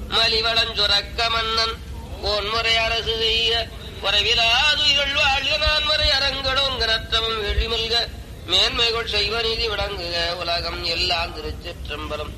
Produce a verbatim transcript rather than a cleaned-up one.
மலிவளஞ்சுரக்க மன்னன் போன்முறை அரசு செய்ய உறவிலாதுயிர்கள் வாழ்க நான்மறை அரங்கடோங்க நற்றமும் எழிமல்க மேன்மைகள் செய்வ நீதி விளங்குக உலகம் எல்லாம் திருச்சிற்றம்பலம்.